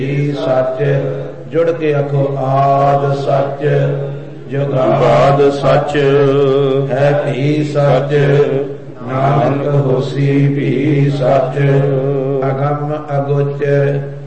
ਸੱਚ ਜੁੜ ਕੇ ਆਖੋ ਆਦ ਸੱਚ ਜੁਗਾਦ ਸੱਚ ਹੈ ਭੀ ਸੱਚ ਨਾਨਕ ਹੋਸੀ ਭੀ ਸੱਚ ਅਗੰਮ ਅਗੋਚਰ